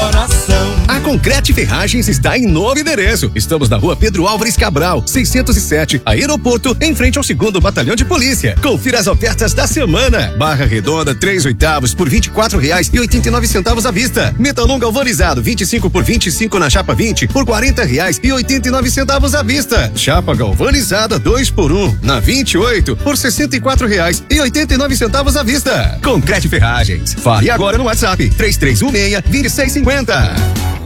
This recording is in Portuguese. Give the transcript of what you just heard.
coração. A Concrete Ferragens está em novo endereço. Estamos na rua Pedro Álvares Cabral, 607, Aeroporto, em frente ao 2º Batalhão de Polícia. Confira as ofertas da semana. Barra redonda 3/8 por R$24,89 à vista. Metalon galvanizado 25 por 25 na chapa 20 por R$40,89 à vista. Chapa galvanizada 2 por 1 na 28 por R$64,89 à vista. Concrete Ferragens. Fale agora no WhatsApp 3316-2650.